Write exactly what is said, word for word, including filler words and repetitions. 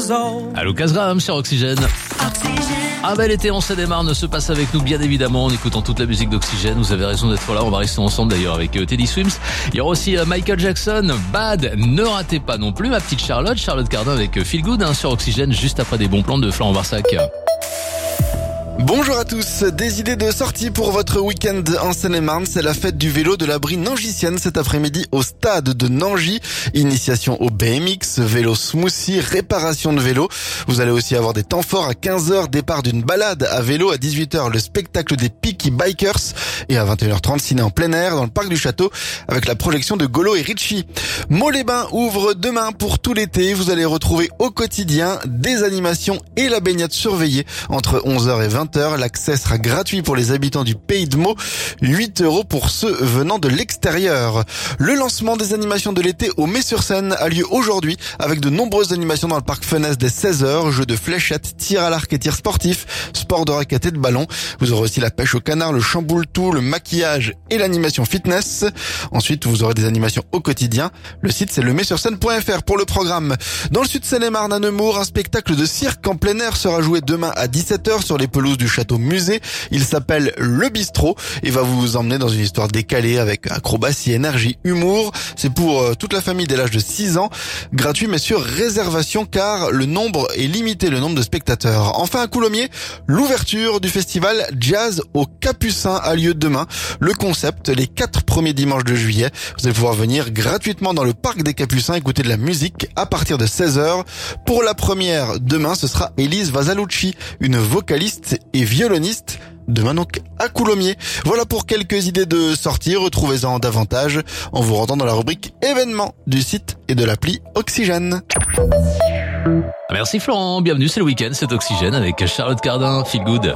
years old. À Lucas Graham sur Oxygène. Un bel été en Seine-et-Marne se passe avec nous, bien évidemment, en écoutant toute la musique d'Oxygène. Vous avez raison d'être là, on va rester ensemble d'ailleurs avec euh, Teddy Swims. Il y aura aussi euh, Michael Jackson, Bad, ne ratez pas non plus ma petite Charlotte, Charlotte Cardin avec euh, Feel Good hein, sur Oxygène, juste après des bons plans de Florent Barsac. Bonjour à tous, des idées de sortie pour votre week-end en Seine-et-Marne, c'est la fête du vélo de la Brie Nangicienne cet après-midi au stade de Nangy. Initiation au B M X, vélo smoothie, réparation de vélo. Vous allez aussi avoir des temps forts à quinze heures, départ d'une balade à vélo à dix-huit heures, le spectacle des Peaky Bikers et à vingt et une heures trente, ciné en plein air dans le parc du château avec la projection de Golo et Richie. Mots-les-Bains ouvre demain pour tout l'été. Vous allez retrouver au quotidien des animations et la baignade surveillée entre onze heures et vingt heures. L'accès sera gratuit pour les habitants du Pays de Meaux, huit euros pour ceux venant de l'extérieur. Le lancement des animations de l'été au Mets-sur-Seine a lieu aujourd'hui avec de nombreuses animations dans le parc Fenès dès seize heures, jeux de fléchettes, tir à l'arc et tir sportif, sport de raquette et de ballon. Vous aurez aussi la pêche au canard, le chamboule-tout, le maquillage et l'animation fitness. Ensuite, vous aurez des animations au quotidien. Le site, c'est le mets sur scène point f r pour le programme. Dans le sud Seine-et-Marne, à Nemours, un spectacle de cirque en plein air sera joué demain à dix-sept heures sur les pelouses du château musée. Il s'appelle Le Bistrot et va vous emmener dans une histoire décalée avec acrobatie, énergie, humour. C'est pour euh, toute la famille dès l'âge de six ans. Gratuit mais sur réservation car le nombre est limité, le nombre de spectateurs. Enfin à Coulommiers, l'ouverture du festival Jazz au Capucin a lieu demain. Le concept, les quatre premiers dimanches de juillet. Vous allez pouvoir venir gratuitement dans le parc des Capucins écouter de la musique à partir de seize heures. Pour la première, demain, ce sera Elise Vasalucci, une vocaliste et violoniste. Demain donc à Coulommiers. Voilà pour quelques idées de sortie. Retrouvez-en davantage en vous rendant dans la rubrique événements du site et de l'appli Oxygène. Merci Florent, bienvenue, c'est le week-end, c'est Oxygène avec Charlotte Cardin, Feel Good.